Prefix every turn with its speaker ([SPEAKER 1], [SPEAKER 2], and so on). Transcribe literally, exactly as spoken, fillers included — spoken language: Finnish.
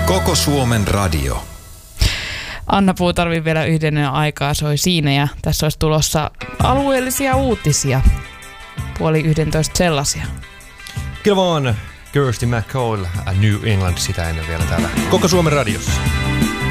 [SPEAKER 1] Koko Suomen radio.
[SPEAKER 2] Anna Puutarvin vielä yhden aikaa soi siinä ja tässä olisi tulossa alueellisia uutisia. Puoli yhdentoista sellaisia.
[SPEAKER 3] Kyllä vaan Kirsty McCall, New England sitä ennen vielä täällä Koko Suomen radiossa.